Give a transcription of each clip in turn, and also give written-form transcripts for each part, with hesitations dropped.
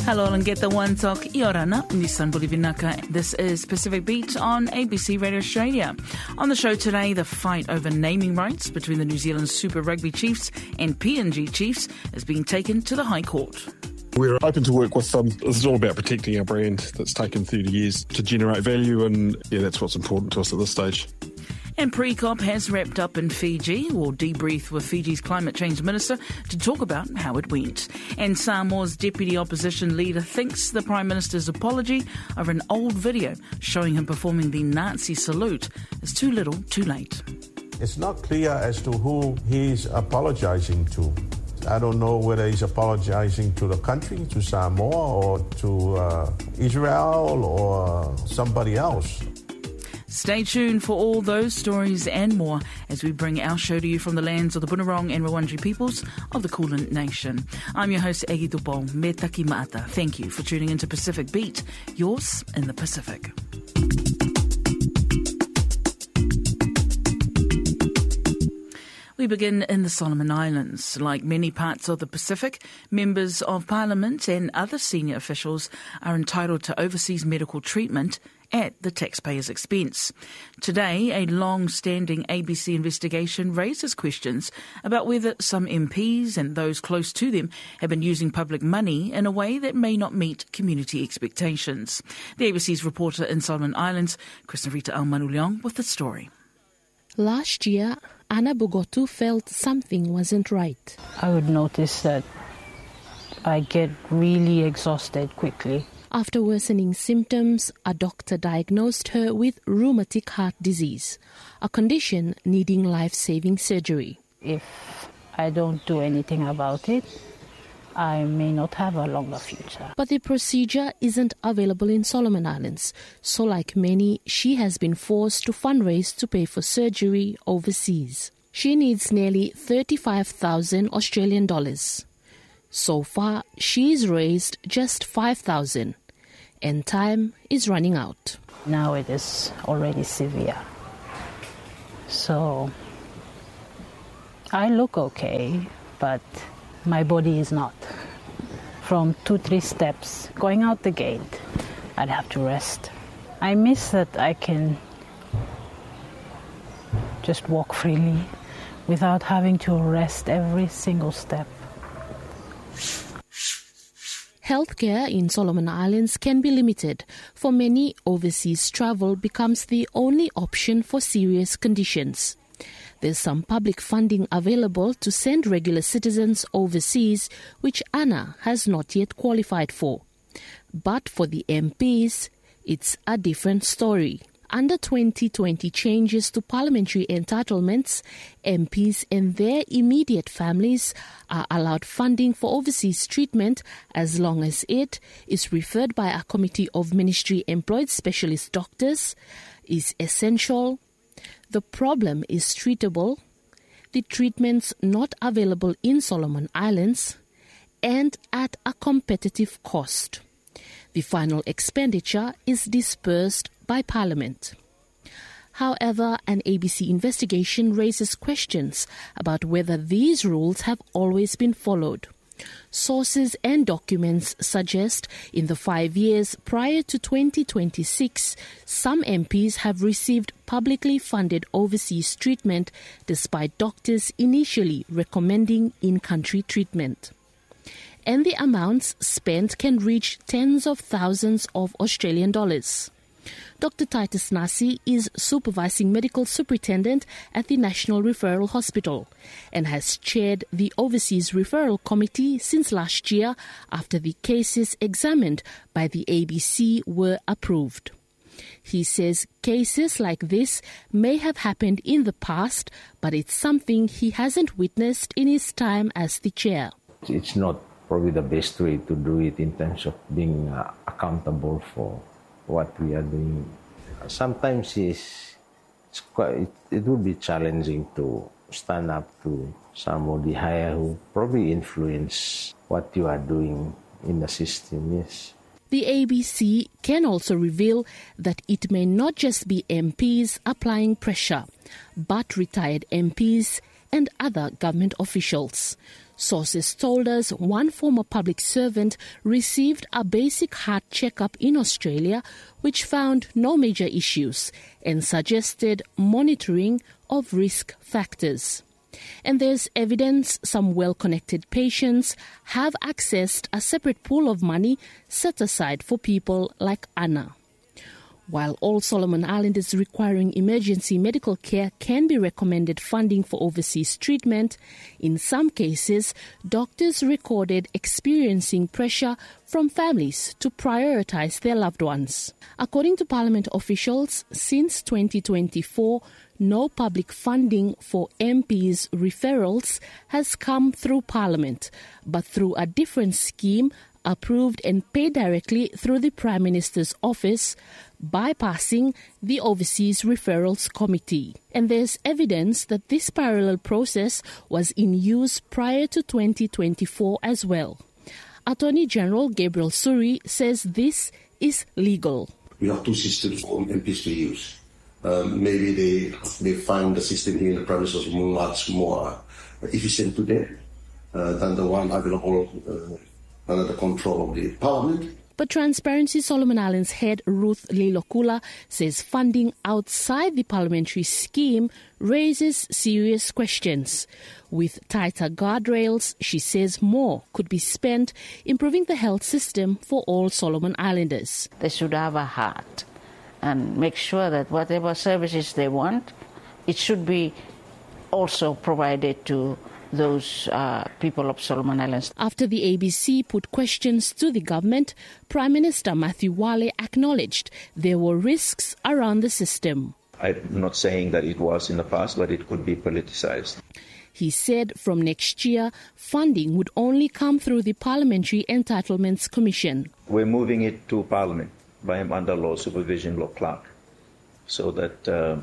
Hello, Langeta Wantok, Iorana, Nissan Bolivinaka. This is Pacific Beat on ABC Radio Australia. On the show today, the fight over naming rights between the New Zealand Super Rugby Chiefs and PNG Chiefs is being taken to the High Court. We're open to work with them. This is all about protecting our brand that's taken 30 years to generate value, and that's what's important to us at this stage. And pre-COP has wrapped up in Fiji. We'll debrief with Fiji's Climate Change Minister to talk about how it went. And Samoa's Deputy Opposition Leader thinks the Prime Minister's apology over an old video showing him performing the Nazi salute is too little, too late. It's not clear as to who he's apologising to. I don't know whether he's apologising to the country, to Samoa, or to Israel, or somebody else. Stay tuned for all those stories and more as we bring our show to you from the lands of the Bunurong and Rawandji peoples of the Kulin Nation. I'm your host, Egi Tupo, me taki maata. Thank you for tuning into Pacific Beat, yours in the Pacific. We begin in the Solomon Islands. Like many parts of the Pacific, members of Parliament and other senior officials are entitled to overseas medical treatment at the taxpayer's expense. Today, a long-standing ABC investigation raises questions about whether some MPs and those close to them have been using public money in a way that may not meet community expectations. The ABC's reporter in Solomon Islands, Krishnarita Almanuliong, with the story. Last year, Anna Bogotu felt something wasn't right. I would notice that I get really exhausted quickly. After worsening symptoms, a doctor diagnosed her with rheumatic heart disease, a condition needing life-saving surgery. If I don't do anything about it, I may not have a longer future. But the procedure isn't available in Solomon Islands, so like many, she has been forced to fundraise to pay for surgery overseas. She needs nearly 35,000 Australian dollars. So far, she's raised just 5,000, and time is running out. Now it is already severe. So I look okay, but my body is not. From 2-3 steps going out the gate, I'd have to rest. I miss that I can just walk freely without having to rest every single step. Healthcare in Solomon Islands can be limited. For many, overseas travel becomes the only option for serious conditions. There's some public funding available to send regular citizens overseas, which Anna has not yet qualified for. But for the MPs, it's a different story. Under 2020 changes to parliamentary entitlements, MPs and their immediate families are allowed funding for overseas treatment as long as it is referred by a committee of ministry-employed specialist doctors, is essential. The problem is treatable, the treatments not available in Solomon Islands, and at a competitive cost. The final expenditure is dispersed by Parliament. However, an ABC investigation raises questions about whether these rules have always been followed. Sources and documents suggest in the 5 years prior to 2026, some MPs have received publicly funded overseas treatment despite doctors initially recommending in-country treatment. And the amounts spent can reach tens of thousands of Australian dollars. Dr. Titus Nasi is Supervising Medical Superintendent at the National Referral Hospital and has chaired the Overseas Referral Committee since last year after the cases examined by the ABC were approved. He says cases like this may have happened in the past, but it's something he hasn't witnessed in his time as the chair. It's not probably the best way to do it in terms of being accountable for what we are doing. Sometimes it would be challenging to stand up to somebody higher who probably influence what you are doing in the system, yes. The ABC can also reveal that it may not just be MPs applying pressure, but retired MPs and other government officials. Sources told us one former public servant received a basic heart checkup in Australia which found no major issues and suggested monitoring of risk factors. And there's evidence some well-connected patients have accessed a separate pool of money set aside for people like Anna. While all Solomon Islanders requiring emergency medical care can be recommended funding for overseas treatment, in some cases, doctors recorded experiencing pressure from families to prioritise their loved ones. According to Parliament officials, since 2024, no public funding for MPs' referrals has come through Parliament, but through a different scheme approved and paid directly through the Prime Minister's office, bypassing the Overseas Referrals Committee. And there's evidence that this parallel process was in use prior to 2024 as well. Attorney General Gabriel Suri says this is legal. We have two systems for MPs to use. Maybe they find the system here in the province was much more efficient to them than the one available under the control of the Parliament. But Transparency Solomon Islands head Ruth Lilokula says funding outside the parliamentary scheme raises serious questions. With tighter guardrails, she says more could be spent improving the health system for all Solomon Islanders. They should have a heart and make sure that whatever services they want, it should be also provided to those people of Solomon Islands. After the ABC put questions to the government, Prime Minister Matthew Wale acknowledged there were risks around the system. I'm not saying that it was in the past, but it could be politicized. He said from next year, funding would only come through the Parliamentary Entitlements Commission. We're moving it to Parliament by him under law supervision, law clerk, so that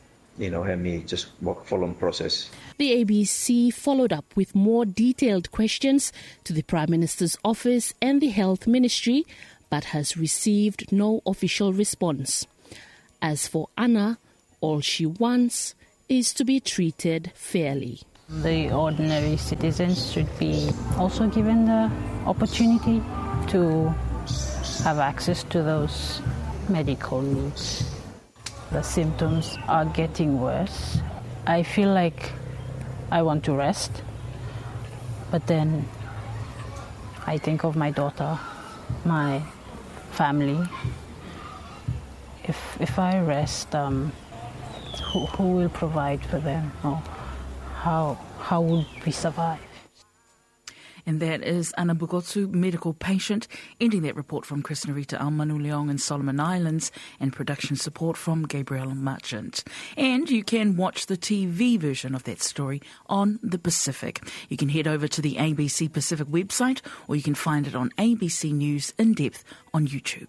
Hemi just follow the process. The ABC followed up with more detailed questions to the Prime Minister's office and the Health Ministry, but has received no official response. As for Anna, all she wants is to be treated fairly. The ordinary citizens should be also given the opportunity to have access to those medical needs. The symptoms are getting worse. I feel like I want to rest, but then I think of my daughter, my family. If I rest, who will provide for them? Or how would we survive? And that is Anna Bugotsu, medical patient, ending that report from Chris Narita Almanu-Leong in Solomon Islands, and production support from Gabriel Marchant. And you can watch the TV version of that story on The Pacific. You can head over to the ABC Pacific website, or you can find it on ABC News In Depth on YouTube.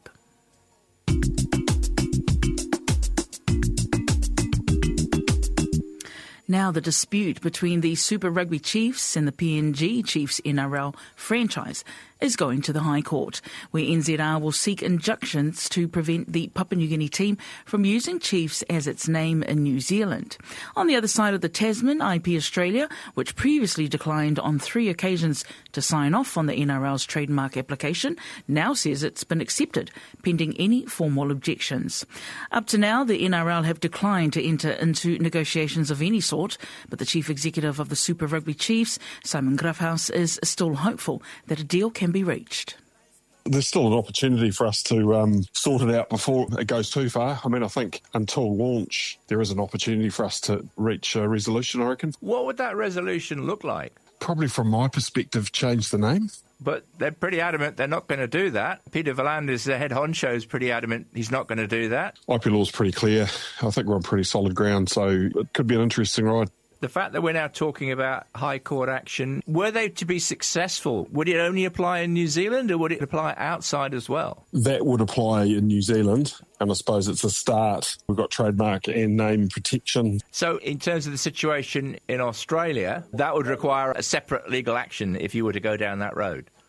Now, the dispute between the Super Rugby Chiefs and the PNG Chiefs NRL franchise is going to the High Court, where NZR will seek injunctions to prevent the Papua New Guinea team from using Chiefs as its name in New Zealand. On the other side of the Tasman, IP Australia, which previously declined on 3 occasions to sign off on the NRL's trademark application, now says it's been accepted, pending any formal objections. Up to now, the NRL have declined to enter into negotiations of any sort, but the Chief Executive of the Super Rugby Chiefs, Simon Grafhaus, is still hopeful that a deal can be reached. There's still an opportunity for us to sort it out before it goes too far. I mean, I think until launch, there is an opportunity for us to reach a resolution, I reckon. What would that resolution look like? Probably, from my perspective, change the name. But they're pretty adamant they're not going to do that. Peter Verlanders, the head honcho, is pretty adamant he's not going to do that. IP law's pretty clear. I think we're on pretty solid ground, so it could be an interesting ride. The fact that we're now talking about High Court action, were they to be successful, would it only apply in New Zealand or would it apply outside as well? That would apply in New Zealand, and I suppose it's a start. We've got trademark and name protection. So in terms of the situation in Australia, that would require a separate legal action if you were to go down that road?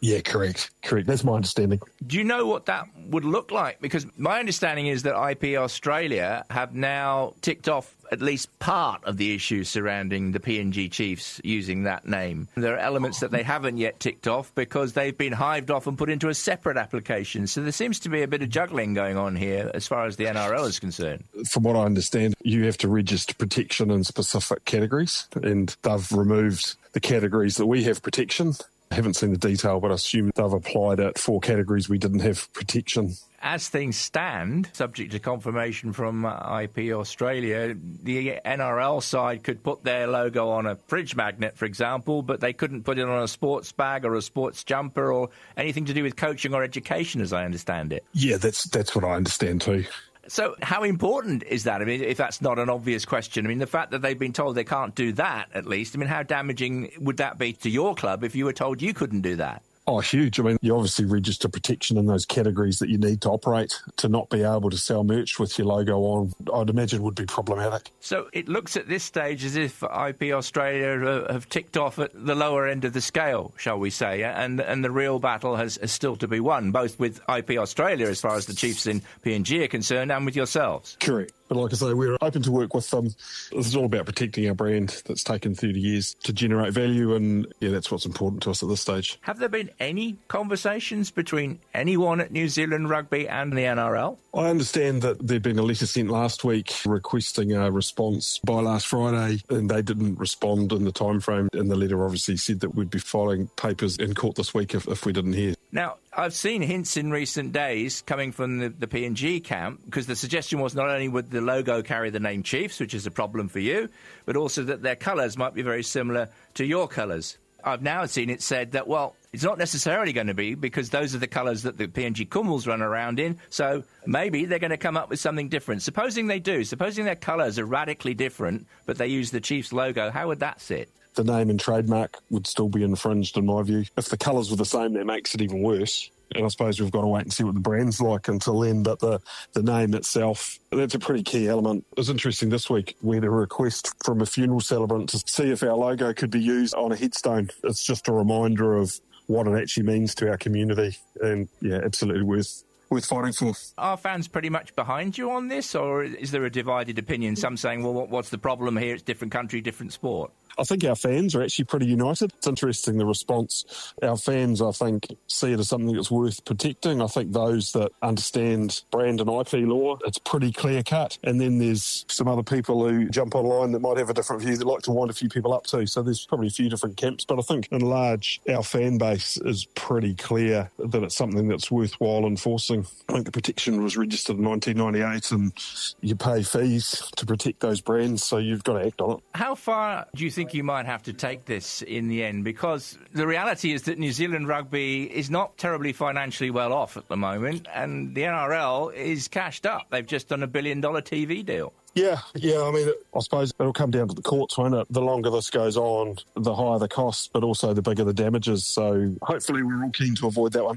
Yeah, correct. That's my understanding. Do you know what that would look like? Because my understanding is that IP Australia have now ticked off at least part of the issues surrounding the PNG Chiefs using that name. There are elements that they haven't yet ticked off because they've been hived off and put into a separate application. So there seems to be a bit of juggling going on here as far as the NRL is concerned. From what I understand, you have to register protection in specific categories, and they've removed the categories that we have protection. I haven't seen the detail, but I assume they've applied it for categories we didn't have protection. As things stand, subject to confirmation from IP Australia, the NRL side could put their logo on a fridge magnet, for example, but they couldn't put it on a sports bag or a sports jumper or anything to do with coaching or education, as I understand it. Yeah, that's what I understand too. So how important is that? I mean, if that's not an obvious question. I mean, the fact that they've been told they can't do that, at least, I mean, how damaging would that be to your club if you were told you couldn't do that? Oh, huge. I mean, you obviously register protection in those categories that you need to operate. To not be able to sell merch with your logo on, I'd imagine would be problematic. So it looks at this stage as if IP Australia have ticked off at the lower end of the scale, shall we say, and the real battle has still to be won, both with IP Australia as far as the Chiefs in PNG are concerned and with yourselves. Correct. But like I say, we're open to work with them. This is all about protecting our brand that's taken 30 years to generate value, and yeah, that's what's important to us at this stage. Have there been any conversations between anyone at New Zealand Rugby and the NRL? I understand that there'd been a letter sent last week requesting a response by last Friday, and they didn't respond in the time frame, and the letter obviously said that we'd be filing papers in court this week if we didn't hear. Now, I've seen hints in recent days coming from the PNG camp, because the suggestion was not only would the logo carry the name Chiefs, which is a problem for you, but also that their colours might be very similar to your colours. I've now seen it said that, well, it's not necessarily going to be, because those are the colours that the PNG Kumals run around in, so maybe they're going to come up with something different. Supposing they do, supposing their colours are radically different, but they use the Chiefs logo, how would that sit? The name and trademark would still be infringed, in my view. If the colours were the same, that makes it even worse. And I suppose we've got to wait and see what the brand's like until then. But the name itself, that's a pretty key element. It was interesting this week. We had a request from a funeral celebrant to see if our logo could be used on a headstone. It's just a reminder of what it actually means to our community. And, yeah, absolutely worth fighting for. Are fans pretty much behind you on this, or is there a divided opinion? Some saying, well, what's the problem here? It's different country, different sport. I think our fans are actually pretty united. It's interesting, the response. Our fans, I think, see it as something that's worth protecting. I think those that understand brand and IP law, it's pretty clear-cut. And then there's some other people who jump online that might have a different view that like to wind a few people up too. So there's probably a few different camps. But I think, in large, our fan base is pretty clear that it's something that's worthwhile enforcing. I think the protection was registered in 1998, and you pay fees to protect those brands, so you've got to act on it. How far do you think you might have to take this in the end? Because the reality is that New Zealand Rugby is not terribly financially well off at the moment, and the NRL is cashed up. They've just done $1 billion TV deal. Yeah. I mean, I suppose it'll come down to the courts, won't it? The longer this goes on, the higher the costs, but also the bigger the damages. So hopefully we're all keen to avoid that one.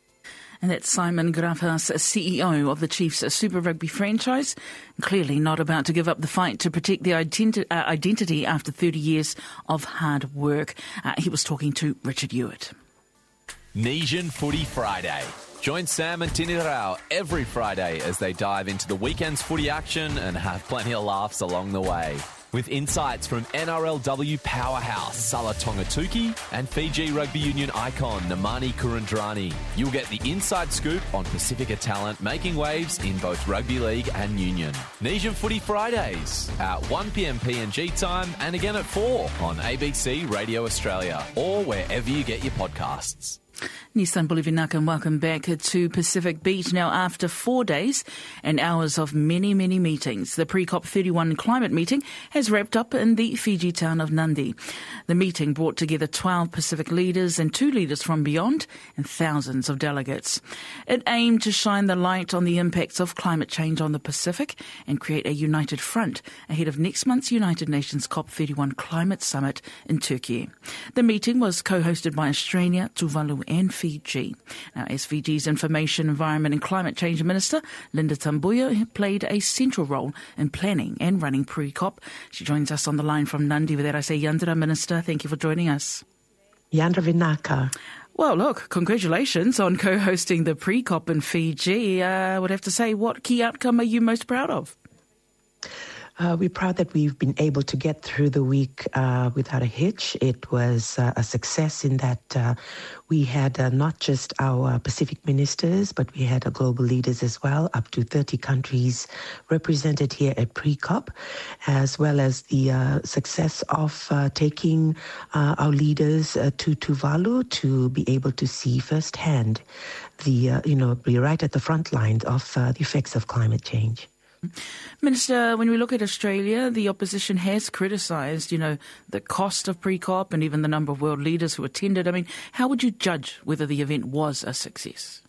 And that's Simon Grafas, CEO of the Chiefs Super Rugby franchise, clearly not about to give up the fight to protect their identity after 30 years of hard work. He was talking to Richard Hewitt. Nesian Footy Friday. Join Sam and Tini Rao every Friday as they dive into the weekend's footy action and have plenty of laughs along the way. With insights from NRLW powerhouse Sala Tongatuki and Fiji Rugby Union icon Namani Kurandrani. You'll get the inside scoop on Pacifica talent making waves in both Rugby League and Union. Nesian Footy Fridays at 1 p.m. PNG time and again at 4 on ABC Radio Australia or wherever you get your podcasts. Nissan Bulivinaka, and welcome back to Pacific Beach. Now, after 4 days and hours of many meetings, the pre-COP31 climate meeting has wrapped up in the Fiji town of Nadi. The meeting brought together 12 Pacific leaders and 2 leaders from beyond and thousands of delegates. It aimed to shine the light on the impacts of climate change on the Pacific and create a united front ahead of next month's United Nations COP31 Climate Summit in Turkey. The meeting was co-hosted by Australia, Tuvalu and Fiji. Now, as Fiji's Information, Environment and Climate Change Minister, Linda Tambuya, played a central role in planning and running pre-COP. She joins us on the line from Nadi. With that, I say, Yandra Minister, thank you for joining us. Yandra Vinaka. Well, look, congratulations on co-hosting the pre-COP in Fiji. I would have to say, what key outcome are you most proud of? We're proud that we've been able to get through the week without a hitch. It was a success in that we had not just our Pacific ministers, but we had global leaders as well, up to 30 countries represented here at pre-COP, as well as the success of taking our leaders to Tuvalu to be able to see firsthand be right at the front line of the effects of climate change. Minister, when we look at Australia, the opposition has criticised, the cost of pre-COP and even the number of world leaders who attended. I mean, how would you judge whether the event was a success?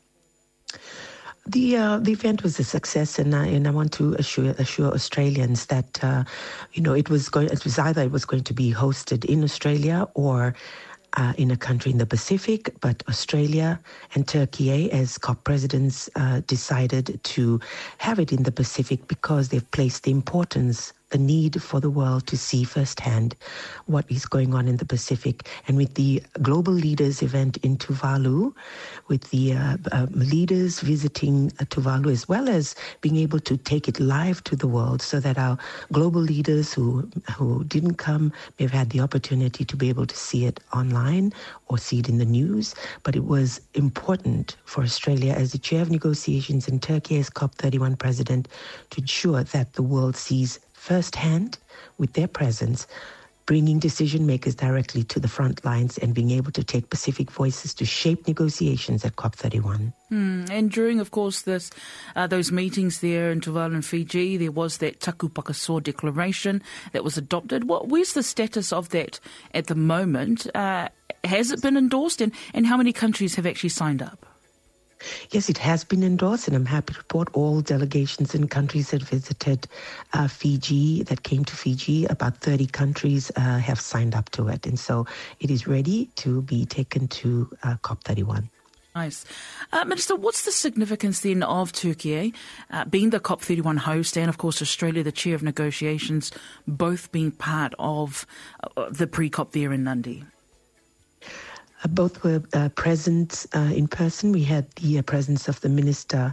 The event was a success, and I want to assure Australians that it was going to be hosted in Australia or in a country in the Pacific, but Australia and Turkey, as COP presidents, decided to have it in the Pacific because they've placed the need for the world to see firsthand what is going on in the Pacific. And with the Global Leaders event in Tuvalu, with the leaders visiting Tuvalu, as well as being able to take it live to the world so that our global leaders who didn't come may have had the opportunity to be able to see it online or see it in the news. But it was important for Australia as the chair of negotiations and Turkey as COP31 president to ensure that the world sees firsthand, with their presence, bringing decision makers directly to the front lines and being able to take Pacific voices to shape negotiations at COP31. And during, of course, those meetings there in Tuvalu and Fiji, there was that Taku Pakaso declaration that was adopted. Where's the status of that at the moment? Has it been endorsed, and how many countries have actually signed up? Yes, it has been endorsed, and I'm happy to report all delegations and countries that visited Fiji, that came to Fiji, about 30 countries have signed up to it. And so it is ready to be taken to COP31. Nice. Minister, what's the significance then of Turkey being the COP31 host and, of course, Australia, the chair of negotiations, both being part of the pre-COP there in Nadi? Both were present in person. We had the presence of the Minister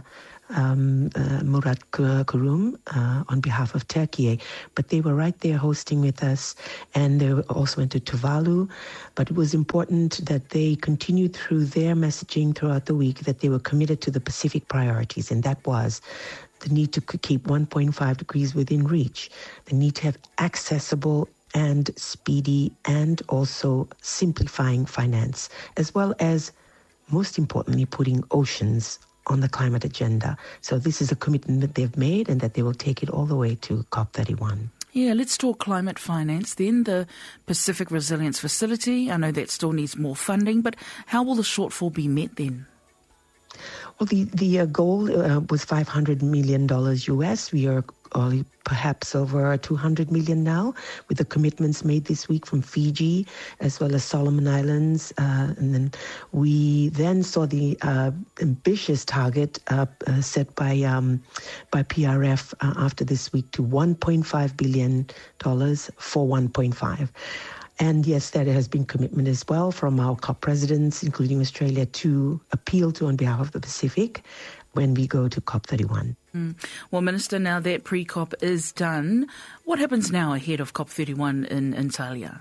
Murat Kurum on behalf of Turkey, but they were right there hosting with us, and they also went to Tuvalu. But it was important that they continued through their messaging throughout the week that they were committed to the Pacific priorities, and that was the need to keep 1.5 degrees within reach, the need to have accessible and speedy and also simplifying finance, as well as, most importantly, putting oceans on the climate agenda. So this is a commitment that they've made and that they will take it all the way to COP31. Yeah, let's talk climate finance then. The Pacific Resilience Facility, I know that still needs more funding, but how will the shortfall be met then? Well, the goal was $500 million US. We are perhaps over $200 million now, with the commitments made this week from Fiji as well as Solomon Islands. And then we then saw the ambitious target set by PRF after this week to $1.5 billion for 1.5. And yes, there has been commitment as well from our COP presidents, including Australia, to appeal to on behalf of the Pacific when we go to COP31. Well, Minister, now that pre-COP is done, what happens now ahead of COP31 in Antalya?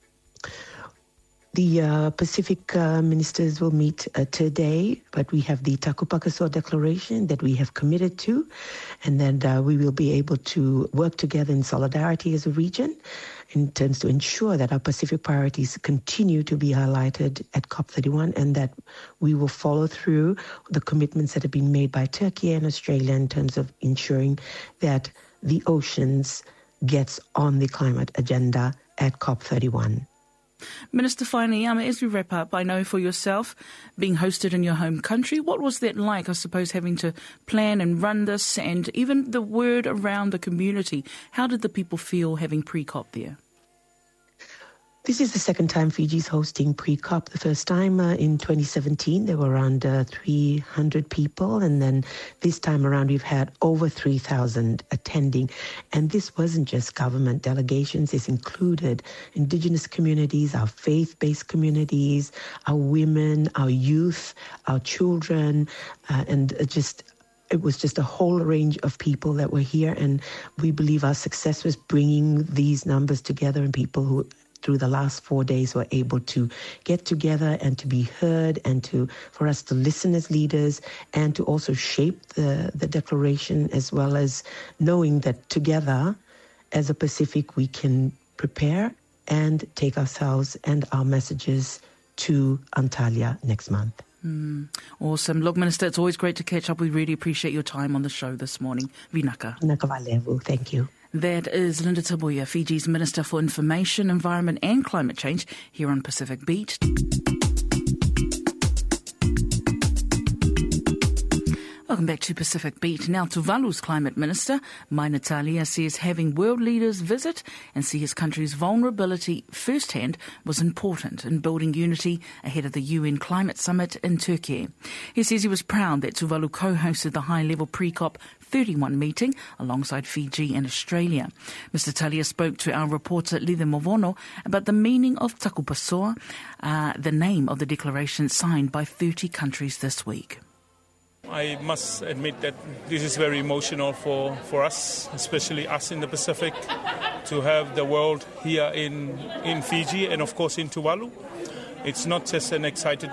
The Pacific ministers will meet today, but we have the Taku Pakaso declaration that we have committed to, and then we will be able to work together in solidarity as a region in terms to ensure that our Pacific priorities continue to be highlighted at COP31, and that we will follow through the commitments that have been made by Turkey and Australia in terms of ensuring that the oceans gets on the climate agenda at COP31. Minister, finally, as we wrap up, I know for yourself, being hosted in your home country, what was that like, I suppose, having to plan and run this, and even the word around the community? How did the people feel having pre-COP there? This is the second time Fiji's hosting pre-COP. The first time in 2017, there were around 300 people. And then this time around, we've had over 3,000 attending. And this wasn't just government delegations. This included indigenous communities, our faith-based communities, our women, our youth, our children, it was just a whole range of people that were here. And we believe our success was bringing these numbers together, and people who through the last 4 days were able to get together and to be heard, and for us to listen as leaders and to also shape the declaration, as well as knowing that together as a Pacific we can prepare and take ourselves and our messages to Antalya next month. Awesome. Look, Minister, it's always great to catch up. We really appreciate your time on the show this morning. Vinaka. Vinaka Valevu, thank you. That is Linda Tabuya, Fiji's Minister for Information, Environment and Climate Change, here on Pacific Beat. Welcome back to Pacific Beat. Now, Tuvalu's Climate Minister, Mai Natalia, says having world leaders visit and see his country's vulnerability firsthand was important in building unity ahead of the UN Climate Summit in Turkey. He says he was proud that Tuvalu co-hosted the high-level pre-COP 31 meeting alongside Fiji and Australia. Mr. Talia spoke to our reporter Lide Movono about the meaning of Taku Pasoa, the name of the declaration signed by 30 countries this week. I must admit that this is very emotional for us, especially us in the Pacific, to have the world here in Fiji and, of course, in Tuvalu. It's not just an exciting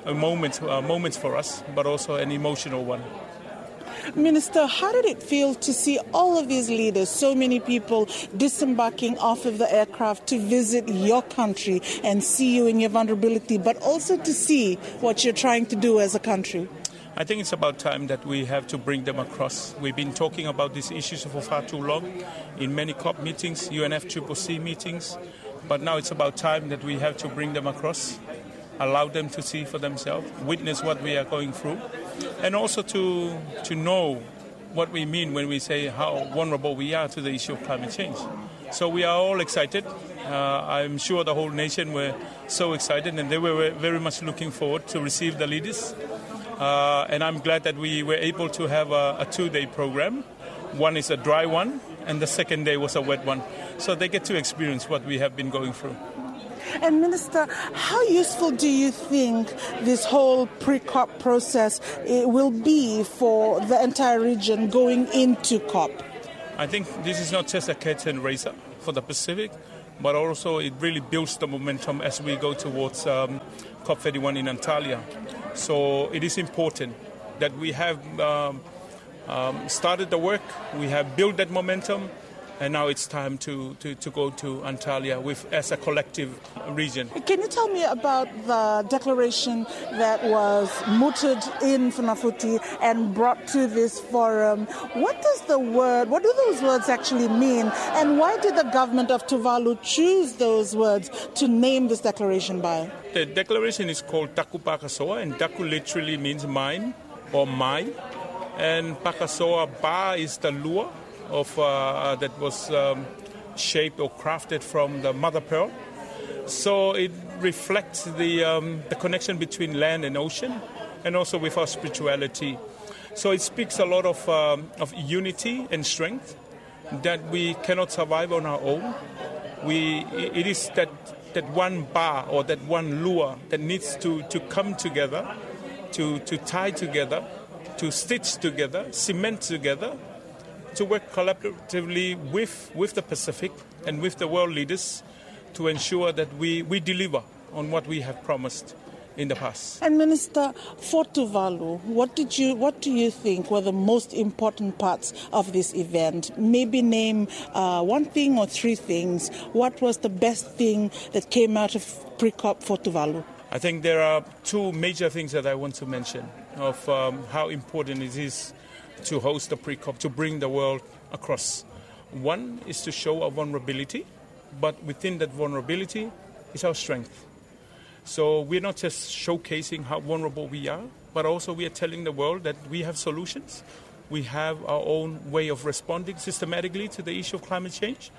moment for us, but also an emotional one. Minister, how did it feel to see all of these leaders, so many people disembarking off of the aircraft to visit your country and see you in your vulnerability, but also to see what you're trying to do as a country? I think it's about time that we have to bring them across. We've been talking about these issues for far too long in many COP meetings, UNFCCC meetings, but now it's about time that we have to bring them across, allow them to see for themselves, witness what we are going through, and also to know what we mean when we say how vulnerable we are to the issue of climate change. So we are all excited. I'm sure the whole nation were so excited, and they were very much looking forward to receive the leaders. And I'm glad that we were able to have a 2-day program. One is a dry one, and the second day was a wet one. So they get to experience what we have been going through. And Minister, how useful do you think this whole pre-COP process will be for the entire region going into COP? I think this is not just a curtain raiser for the Pacific, but also it really builds the momentum as we go towards COP31 in Antalya. So it is important that we have started the work, we have built that momentum, and now it's time to go to Antalya as a collective region. Can you tell me about the declaration that was mooted in Funafuti and brought to this forum? What do those words actually mean, and why did the government of Tuvalu choose those words to name this declaration by? The declaration is called Taku Pakasoa, and Taku literally means mine or my, and Pakasoa Pa is the lure of that was shaped or crafted from the mother pearl. So it reflects the connection between land and ocean, and also with our spirituality. So it speaks a lot of unity and strength, that we cannot survive on our own. It is that one bar or that one lure that needs to come together, to tie together, to stitch together, cement together, to work collaboratively with the Pacific and with the world leaders to ensure that we deliver on what we have promised in the past. And Minister, for Tuvalu, what do you think were the most important parts of this event? Maybe name one thing or three things. What was the best thing that came out of pre-COP for Tuvalu? I think there are two major things that I want to mention of how important it is to host the pre-COP, to bring the world across. One is to show our vulnerability, but within that vulnerability is our strength. So we're not just showcasing how vulnerable we are, but also we are telling the world that we have solutions. We have our own way of responding systematically to the issue of climate change.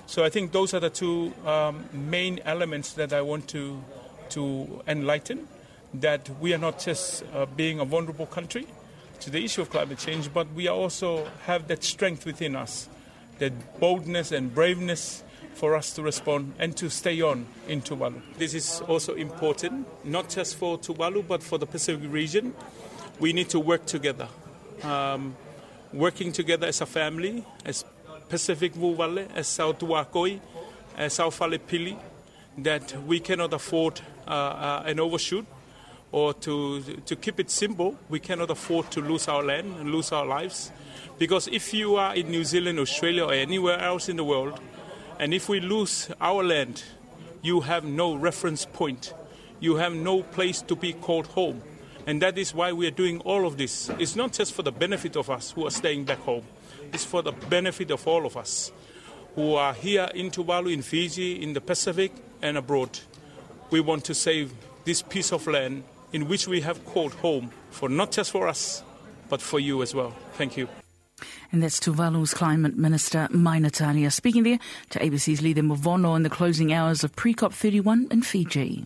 So I think those are the two main elements that I want to enlighten, that we are not just being a vulnerable country to the issue of climate change, but we also have that strength within us, that boldness and braveness for us to respond and to stay on in Tuvalu. This is also important, not just for Tuvalu, but for the Pacific region. We need to work together, working together as a family, as Pacific Vuvale, as South Tuakoi, as South Falepili, that we cannot afford an overshoot, or to keep it simple, we cannot afford to lose our land and lose our lives. Because if you are in New Zealand, Australia, or anywhere else in the world, and if we lose our land, you have no reference point. You have no place to be called home. And that is why we are doing all of this. It's not just for the benefit of us who are staying back home. It's for the benefit of all of us who are here in Tuvalu, in Fiji, in the Pacific, and abroad. We want to save this piece of land in which we have called home, for not just for us, but for you as well. Thank you. And that's Tuvalu's Climate Minister, Mai Natalia, speaking there to ABC's Leader Mavono in the closing hours of Pre-COP 31 in Fiji.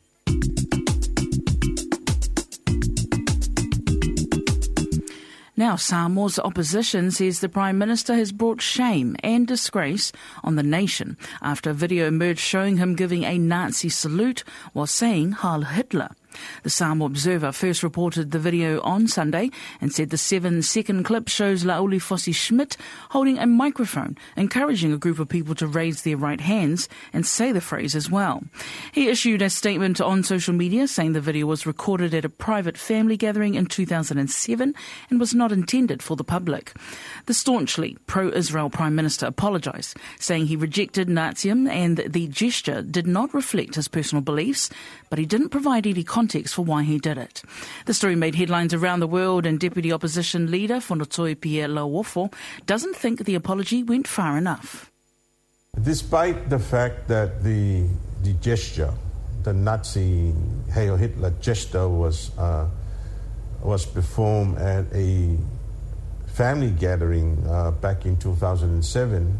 Now, Samoa's opposition says the Prime Minister has brought shame and disgrace on the nation after a video emerged showing him giving a Nazi salute while saying Heil Hitler. The Samoa Observer first reported the video on Sunday and said the 7-second clip shows Lauli Fossi-Schmidt holding a microphone, encouraging a group of people to raise their right hands and say the phrase as well. He issued a statement on social media saying the video was recorded at a private family gathering in 2007 and was not intended for the public. The staunchly pro-Israel Prime Minister apologised, saying he rejected Nazism and the gesture did not reflect his personal beliefs, but he didn't provide any context for why he did it. The story made headlines around the world, and Deputy Opposition Leader Fonotoi Pierre Lauofo doesn't think the apology went far enough. Despite the fact that the gesture, the Nazi Heil Hitler gesture was performed at a family gathering back in 2007,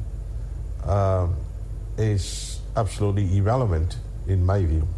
is absolutely irrelevant in my view.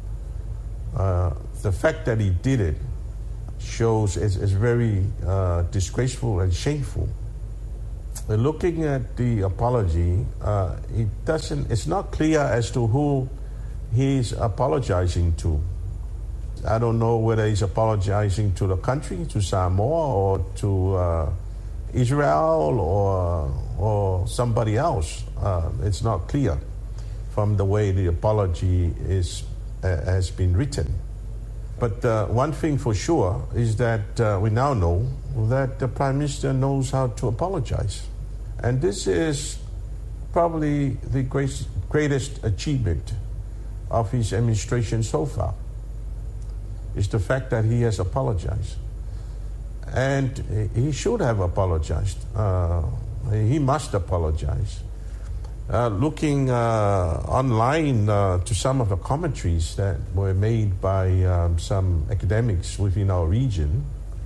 The fact that he did it shows it's very disgraceful and shameful. Looking at the apology, it's not clear as to who he's apologizing to. I don't know whether he's apologizing to the country, to Samoa, or to Israel, or somebody else. It's not clear from the way the apology has been written. But one thing for sure is that we now know that the Prime Minister knows how to apologize. And this is probably the greatest achievement of his administration so far, is the fact that he has apologized. And he should have apologized. He must apologize. Looking online to some of the commentaries that were made by some academics within our region,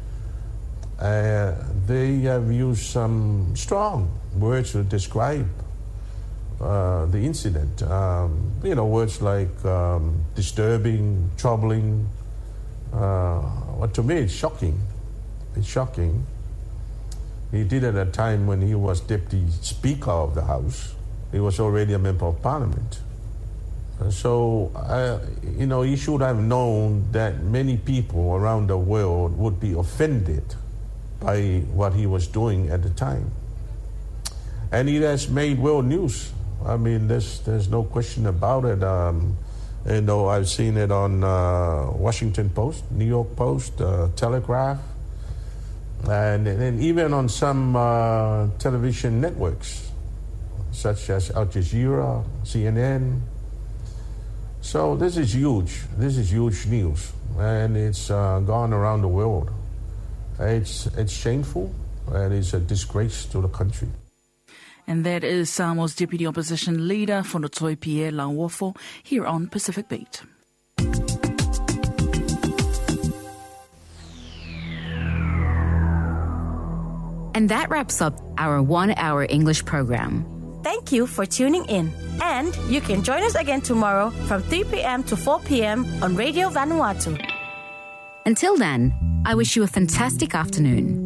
they have used some strong words to describe the incident. Words like disturbing, troubling. To me, it's shocking. It's shocking. He did it at a time when he was Deputy Speaker of the House. He was already a member of Parliament. So, he should have known that many people around the world would be offended by what he was doing at the time. And it has made world news. I mean, there's no question about it. I've seen it on Washington Post, New York Post, Telegraph, and even on some television networks, such as Al Jazeera, CNN. So this is huge. This is huge news, and it's gone around the world. It's shameful, and it's a disgrace to the country. And that is Samoa's Deputy Opposition Leader, Fonotoi Pierre Lauofo, here on Pacific Beat. And that wraps up our 1 hour English program. Thank you for tuning in. And you can join us again tomorrow from 3 p.m. to 4 p.m. on Radio Vanuatu. Until then, I wish you a fantastic afternoon.